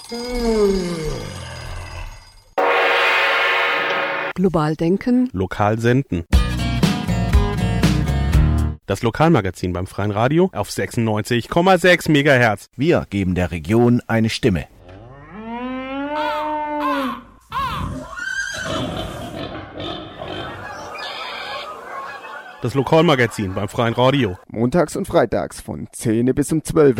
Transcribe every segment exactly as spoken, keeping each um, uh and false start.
Global denken. Lokal senden. Das Lokalmagazin beim Freien Radio auf sechsundneunzig Komma sechs Megahertz. Wir geben der Region eine Stimme. Das Lokalmagazin beim Freien Radio. Montags und freitags von zehn bis um zwölf.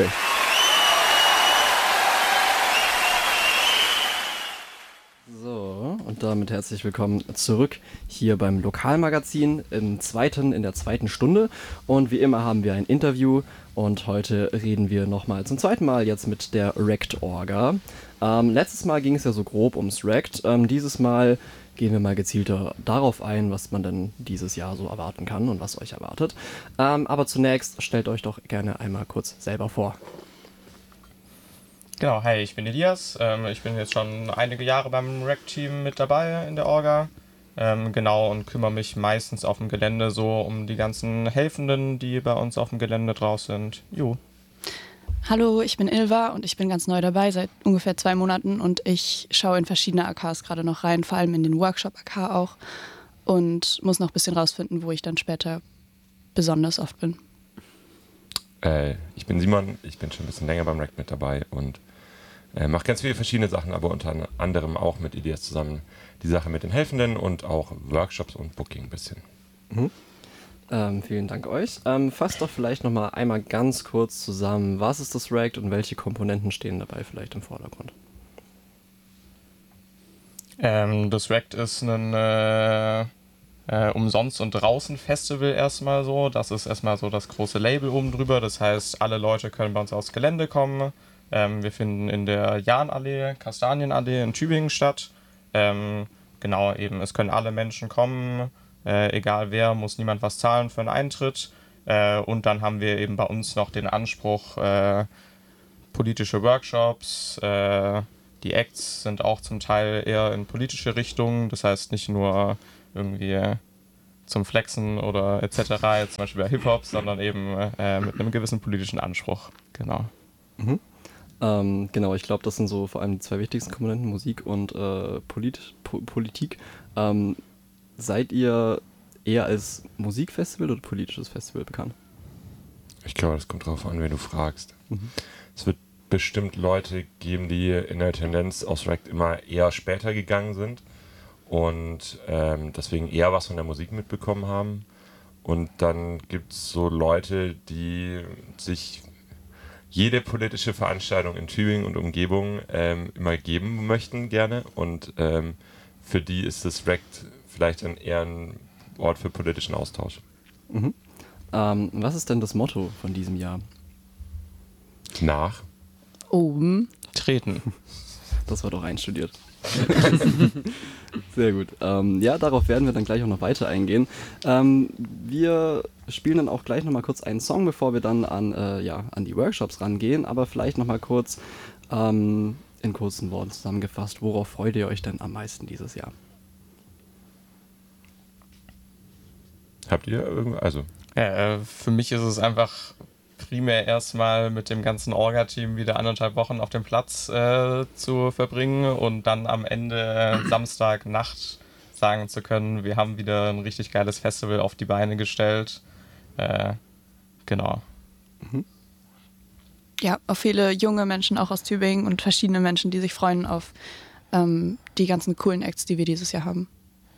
So, und damit herzlich willkommen zurück hier beim Lokalmagazin im zweiten, in der zweiten Stunde. Und wie immer haben wir ein Interview und heute reden wir nochmal zum zweiten Mal jetzt mit der Rect-Orga. Ähm, letztes Mal ging es ja so grob ums Rect. Ähm, dieses Mal gehen wir mal gezielter darauf ein, was man denn dieses Jahr so erwarten kann und was euch erwartet. Ähm, aber zunächst stellt euch doch gerne einmal kurz selber vor. Genau, hi, ich bin Elias. Ähm, ich bin jetzt schon einige Jahre beim Rec-Team mit dabei in der Orga. Ähm, genau, und kümmere mich meistens auf dem Gelände so um die ganzen Helfenden, die bei uns auf dem Gelände drauf sind. Jo. Hallo, ich bin Ilva und ich bin ganz neu dabei, seit ungefähr zwei Monaten und ich schaue in verschiedene A Ks gerade noch rein, vor allem in den Workshop-A K auch und muss noch ein bisschen rausfinden, wo ich dann später besonders oft bin. Äh, ich bin Simon, ich bin schon ein bisschen länger beim Rec mit dabei und äh, mache ganz viele verschiedene Sachen, aber unter anderem auch mit Elias zusammen die Sache mit den Helfenden und auch Workshops und Booking ein bisschen. Mhm. Ähm, vielen Dank euch. Ähm, fasst doch vielleicht nochmal einmal ganz kurz zusammen, was ist das Rect und welche Komponenten stehen dabei vielleicht im Vordergrund? Ähm, das Rect ist ein äh, äh, Umsonst- und Draußen-Festival erstmal so. Das ist erstmal so das große Label oben drüber. Das heißt, alle Leute können bei uns aufs Gelände kommen. Ähm, wir finden in der Jahnallee, Kastanienallee in Tübingen statt. Ähm, genau, eben, es können alle Menschen kommen. Äh, egal wer, muss niemand was zahlen für einen Eintritt. Äh, und dann haben wir eben bei uns noch den Anspruch, äh, politische Workshops. Äh, die Acts sind auch zum Teil eher in politische Richtungen. Das heißt nicht nur irgendwie zum Flexen oder et cetera, jetzt zum Beispiel bei Hip-Hop, sondern eben äh, mit einem gewissen politischen Anspruch. Genau. Mhm. Ähm, genau, ich glaube, das sind so vor allem die zwei wichtigsten Komponenten, Musik und äh, Polit- po- Politik. Ähm, Seid ihr eher als Musikfestival oder politisches Festival bekannt? Ich glaube, das kommt drauf an, wen du fragst. Mhm. Es wird bestimmt Leute geben, die in der Tendenz aus Rect immer eher später gegangen sind und ähm, deswegen eher was von der Musik mitbekommen haben. Und dann gibt es so Leute, die sich jede politische Veranstaltung in Tübingen und Umgebung ähm, immer geben möchten gerne und ähm, für die ist das Rect vielleicht dann eher ein Ort für politischen Austausch. Mhm. Ähm, was ist denn das Motto von diesem Jahr? Nach? Oben. Treten. Das war doch einstudiert. Sehr gut. Ähm, ja, darauf werden wir dann gleich auch noch weiter eingehen. Ähm, wir spielen dann auch gleich nochmal kurz einen Song, bevor wir dann an, äh, ja, an die Workshops rangehen, aber vielleicht nochmal kurz ähm, in kurzen Worten zusammengefasst, worauf freut ihr euch denn am meisten dieses Jahr? Habt ihr irgendwas? Also. Ja, äh, für mich ist es einfach primär erstmal mit dem ganzen Orga-Team wieder anderthalb Wochen auf dem Platz äh, zu verbringen und dann am Ende Samstagnacht sagen zu können, wir haben wieder ein richtig geiles Festival auf die Beine gestellt. Äh, genau. Mhm. Ja, auf viele junge Menschen auch aus Tübingen und verschiedene Menschen, die sich freuen auf ähm, die ganzen coolen Acts, die wir dieses Jahr haben.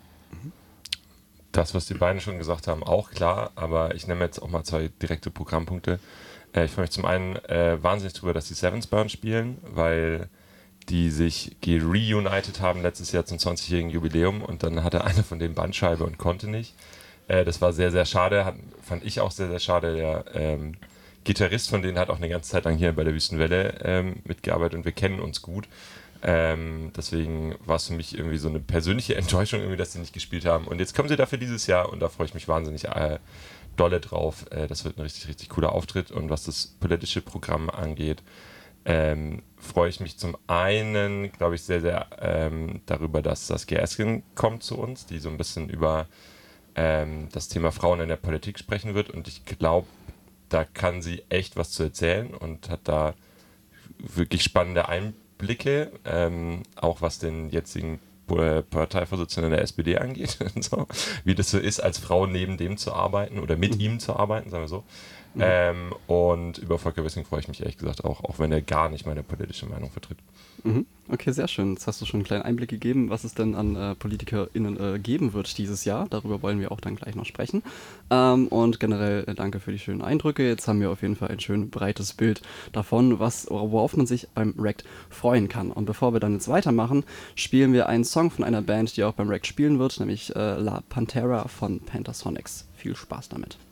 Das, was die beiden schon gesagt haben, auch klar, aber ich nehme jetzt auch mal zwei direkte Programmpunkte. Äh, ich freue mich zum einen äh, wahnsinnig drüber, dass die Sevensburn spielen, weil die sich gereunited haben letztes Jahr zum zwanzigjährigen Jubiläum und dann hatte einer von denen Bandscheibe und konnte nicht. Äh, das war sehr, sehr schade, hat, fand ich auch sehr, sehr schade. Der ähm, Gitarrist von denen hat auch eine ganze Zeit lang hier bei der Wüstenwelle ähm, mitgearbeitet und wir kennen uns gut. Ähm, deswegen war es für mich irgendwie so eine persönliche Enttäuschung, irgendwie, dass sie nicht gespielt haben. Und jetzt kommen sie dafür dieses Jahr und da freue ich mich wahnsinnig äh, dolle drauf. Äh, das wird ein richtig, richtig cooler Auftritt. Und was das politische Programm angeht, ähm, freue ich mich zum einen, glaube ich, sehr, sehr ähm, darüber, dass Saskia Esken kommt zu uns, die so ein bisschen über ähm, das Thema Frauen in der Politik sprechen wird. Und ich glaube, da kann sie echt was zu erzählen und hat da wirklich spannende Einblicke Einblicke, ähm, auch was den jetzigen Parteivorsitzenden der S P D angeht, so, wie das so ist, als Frau neben dem zu arbeiten oder mit mhm. ihm zu arbeiten, sagen wir so. Mhm. Ähm, und über Volker Wissing freue ich mich ehrlich gesagt auch, auch wenn er gar nicht meine politische Meinung vertritt. Mhm. Okay, sehr schön. Jetzt hast du schon einen kleinen Einblick gegeben, was es denn an äh, PolitikerInnen äh, geben wird dieses Jahr. Darüber wollen wir auch dann gleich noch sprechen. Ähm, und generell äh, danke für die schönen Eindrücke. Jetzt haben wir auf jeden Fall ein schön breites Bild davon, was, worauf man sich beim Rect freuen kann. Und bevor wir dann jetzt weitermachen, spielen wir einen Song von einer Band, die auch beim Rect spielen wird, nämlich äh, La Pantera von Pantasonics. Viel Spaß damit.